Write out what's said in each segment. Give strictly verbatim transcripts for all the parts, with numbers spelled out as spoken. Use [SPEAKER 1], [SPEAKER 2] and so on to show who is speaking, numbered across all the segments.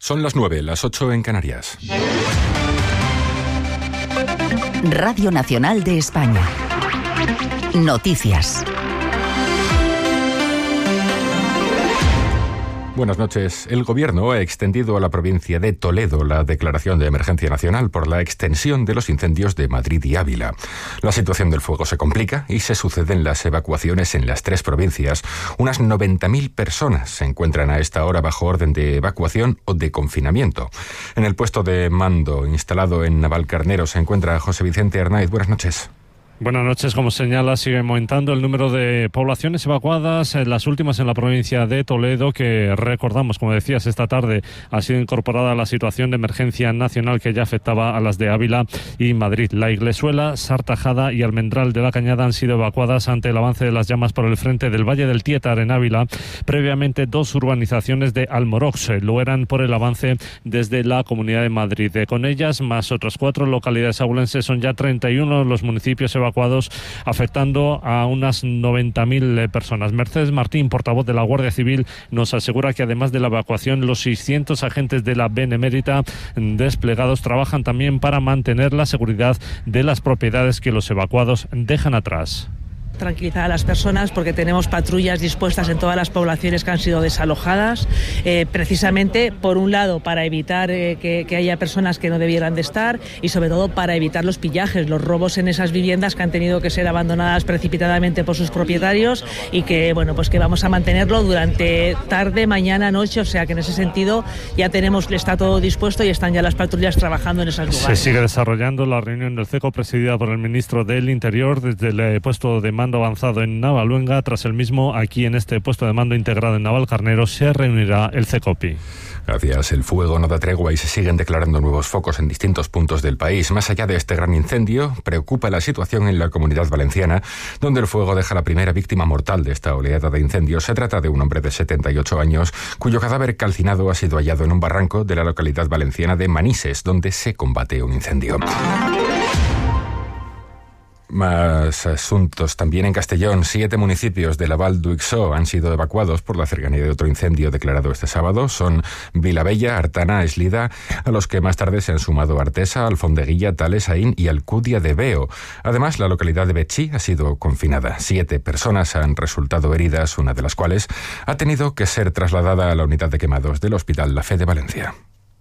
[SPEAKER 1] Son las nueve, las ocho en Canarias.
[SPEAKER 2] Radio Nacional de España. Noticias.
[SPEAKER 1] Buenas noches. El Gobierno ha extendido a la provincia de Toledo la declaración de emergencia nacional por la extensión de los incendios de Madrid y Ávila. La situación del fuego se complica y se suceden las evacuaciones en las tres provincias. Unas noventa mil personas se encuentran a esta hora bajo orden de evacuación o de confinamiento. En el puesto de mando instalado en Navalcarnero se encuentra José Vicente Arnaiz. Buenas noches.
[SPEAKER 3] Buenas noches. Como señala, sigue aumentando el número de poblaciones evacuadas, las últimas en la provincia de Toledo, que recordamos, como decías, esta tarde ha sido incorporada a la situación de emergencia nacional que ya afectaba a las de Ávila y Madrid. La Iglesuela, Sartajada y Almendral de la Cañada han sido evacuadas ante el avance de las llamas por el frente del Valle del Tietar en Ávila. Previamente, dos urbanizaciones de Almorox lo eran por el avance desde la Comunidad de Madrid. Con ellas, más otras cuatro localidades abulenses, son ya treinta y uno los municipios evacuados, afectando a unas noventa mil personas. Mercedes Martín, portavoz de la Guardia Civil, nos asegura que además de la evacuación, los seiscientos agentes de la Benemérita desplegados trabajan también para mantener la seguridad de las propiedades que los evacuados dejan atrás.
[SPEAKER 4] Tranquilizar a las personas porque tenemos patrullas dispuestas en todas las poblaciones que han sido desalojadas, eh, precisamente por un lado para evitar eh, que, que haya personas que no debieran de estar y sobre todo para evitar los pillajes, los robos en esas viviendas que han tenido que ser abandonadas precipitadamente por sus propietarios y que bueno pues que vamos a mantenerlo durante tarde, mañana, noche, o sea que en ese sentido ya tenemos, está todo dispuesto y están ya las patrullas trabajando en esos lugares.
[SPEAKER 3] Se sigue desarrollando la reunión del C E C O presidida por el ministro del Interior desde el puesto de mando avanzado en Navaluenga. Tras el mismo, aquí en este puesto de mando integrado en Navalcarnero se reunirá el CECOPI.
[SPEAKER 1] Gracias. El fuego no da tregua y se siguen declarando nuevos focos en distintos puntos del país. Más allá de este gran incendio, preocupa la situación en la Comunidad Valenciana, donde el fuego deja la primera víctima mortal de esta oleada de incendios. Se trata de un hombre de setenta y ocho años, cuyo cadáver calcinado ha sido hallado en un barranco de la localidad valenciana de Manises, donde se combate un incendio. Más asuntos también en Castellón. Siete municipios de la Val d'Uixó han sido evacuados por la cercanía de otro incendio declarado este sábado. Son Vilabella, Artana, Eslida, a los que más tarde se han sumado Artesa, Alfondeguilla, Tales, Aín y Alcudia de Veo. Además, la localidad de Betxí ha sido confinada. Siete personas han resultado heridas, una de las cuales ha tenido que ser trasladada a la unidad de quemados del Hospital La Fe de Valencia.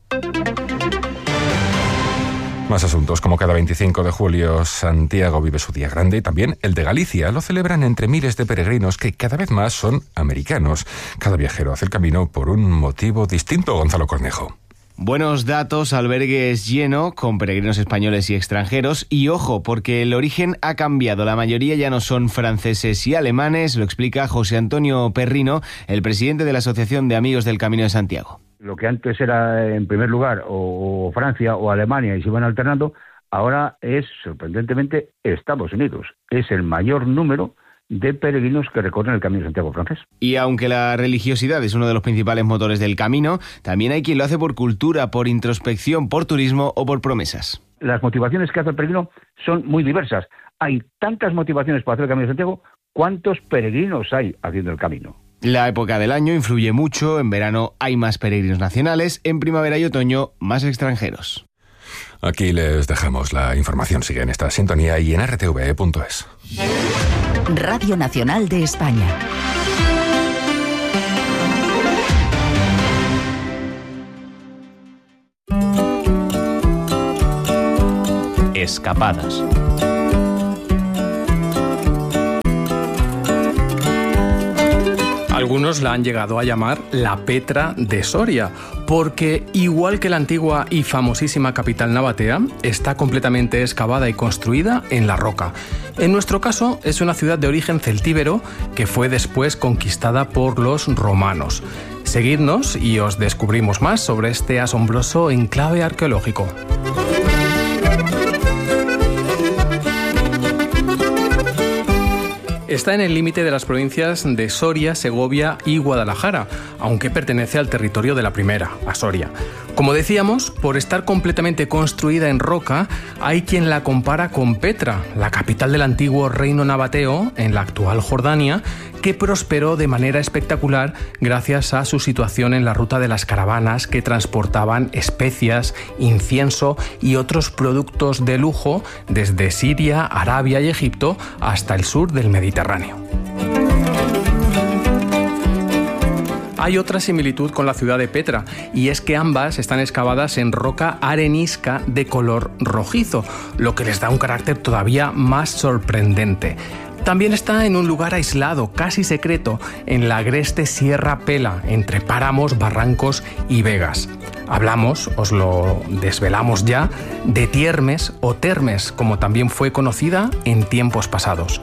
[SPEAKER 1] Más asuntos. Como cada veinticinco de julio, Santiago vive su día grande y también el de Galicia. Lo celebran entre miles de peregrinos que cada vez más son americanos. Cada viajero hace el camino por un motivo distinto. Gonzalo Cornejo.
[SPEAKER 5] Buenos datos, albergues lleno con peregrinos españoles y extranjeros. Y ojo, porque el origen ha cambiado. La mayoría ya no son franceses y alemanes. Lo explica José Antonio Perrino, el presidente de la Asociación de Amigos del Camino de Santiago.
[SPEAKER 6] Lo que antes era, en primer lugar, o, o Francia o Alemania y se iban alternando, ahora es, sorprendentemente, Estados Unidos. Es el mayor número de peregrinos que recorren el Camino de Santiago francés.
[SPEAKER 5] Y aunque la religiosidad es uno de los principales motores del camino, también hay quien lo hace por cultura, por introspección, por turismo o por promesas.
[SPEAKER 6] Las motivaciones que hace el peregrino son muy diversas. Hay tantas motivaciones para hacer el Camino de Santiago, ¿cuántos peregrinos hay haciendo el camino?
[SPEAKER 5] La época del año influye mucho. En verano hay más peregrinos nacionales, en primavera y otoño más extranjeros.
[SPEAKER 1] Aquí les dejamos la información. Sigue en esta sintonía y en r t v e punto es.
[SPEAKER 2] Radio Nacional de España.
[SPEAKER 7] Escapadas. Algunos la han llegado a llamar la Petra de Soria, porque igual que la antigua y famosísima capital nabatea, está completamente excavada y construida en la roca. En nuestro caso, es una ciudad de origen celtíbero que fue después conquistada por los romanos. Seguidnos y os descubrimos más sobre este asombroso enclave arqueológico. Está en el límite de las provincias de Soria, Segovia y Guadalajara, aunque pertenece al territorio de la primera, a Soria. Como decíamos, por estar completamente construida en roca, hay quien la compara con Petra, la capital del antiguo reino nabateo, en la actual Jordania, que prosperó de manera espectacular gracias a su situación en la ruta de las caravanas que transportaban especias, incienso y otros productos de lujo desde Siria, Arabia y Egipto hasta el sur del Mediterráneo. Hay otra similitud con la ciudad de Petra, y es que ambas están excavadas en roca arenisca de color rojizo, lo que les da un carácter todavía más sorprendente. También está en un lugar aislado, casi secreto, en la agreste Sierra Pela, entre páramos, barrancos y vegas. Hablamos, os lo desvelamos ya, de Tiermes o Termes, como también fue conocida en tiempos pasados.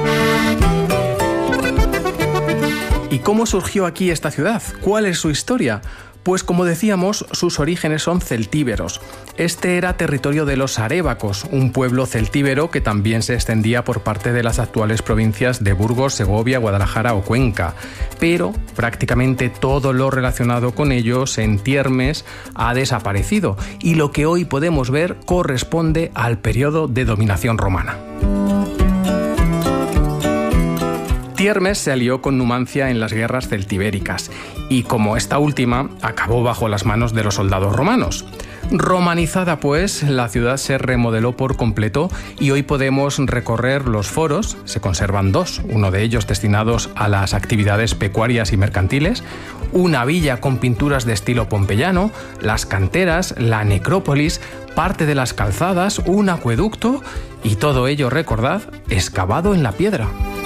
[SPEAKER 7] ¿Y cómo surgió aquí esta ciudad? ¿Cuál es su historia? Pues como decíamos, sus orígenes son celtíberos. Este era territorio de los arébacos, un pueblo celtíbero que también se extendía por parte de las actuales provincias de Burgos, Segovia, Guadalajara o Cuenca. Pero prácticamente todo lo relacionado con ellos en Tiermes ha desaparecido, y lo que hoy podemos ver corresponde al periodo de dominación romana. Tiermes se alió con Numancia en las guerras celtibéricas y, como esta última, acabó bajo las manos de los soldados romanos. Romanizada, pues, la ciudad se remodeló por completo y hoy podemos recorrer los foros. Se conservan dos, uno de ellos destinados a las actividades pecuarias y mercantiles, una villa con pinturas de estilo pompeyano, las canteras, la necrópolis, parte de las calzadas, un acueducto y todo ello, recordad, excavado en la piedra.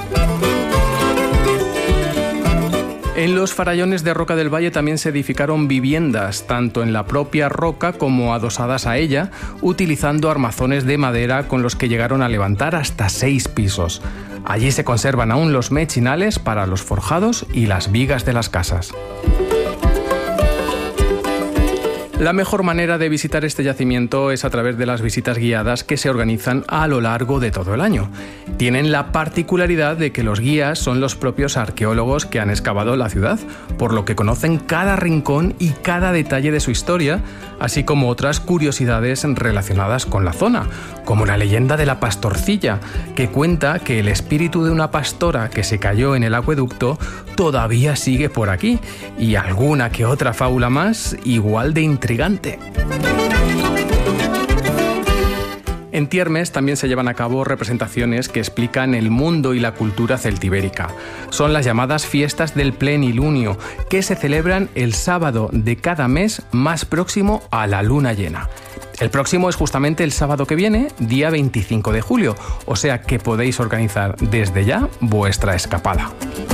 [SPEAKER 7] En los farallones de Roca del Valle también se edificaron viviendas, tanto en la propia roca como adosadas a ella, utilizando armazones de madera con los que llegaron a levantar hasta seis pisos. Allí se conservan aún los mechinales para los forjados y las vigas de las casas. La mejor manera de visitar este yacimiento es a través de las visitas guiadas que se organizan a lo largo de todo el año. Tienen la particularidad de que los guías son los propios arqueólogos que han excavado la ciudad, por lo que conocen cada rincón y cada detalle de su historia, así como otras curiosidades relacionadas con la zona, como la leyenda de la pastorcilla, que cuenta que el espíritu de una pastora que se cayó en el acueducto todavía sigue por aquí, y alguna que otra fábula más igual de intrigante. En Tiermes también se llevan a cabo representaciones que explican el mundo y la cultura celtibérica. Son las llamadas fiestas del plenilunio, que se celebran el sábado de cada mes más próximo a la luna llena. El próximo es justamente el sábado que viene, día veinticinco de julio, o sea que podéis organizar desde ya vuestra escapada.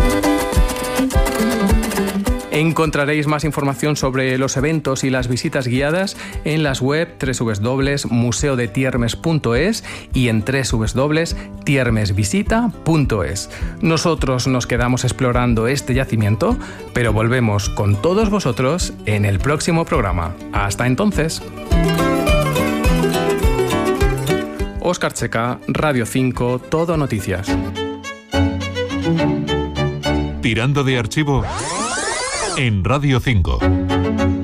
[SPEAKER 7] Encontraréis más información sobre los eventos y las visitas guiadas en las web doble u doble u doble u punto museo de tiermes punto es y en doble u doble u doble u punto tiermes visita punto es. Nosotros nos quedamos explorando este yacimiento, pero volvemos con todos vosotros en el próximo programa. Hasta entonces. Óscar Checa, Radio cinco, Todo Noticias.
[SPEAKER 8] Tirando de archivo en Radio cinco.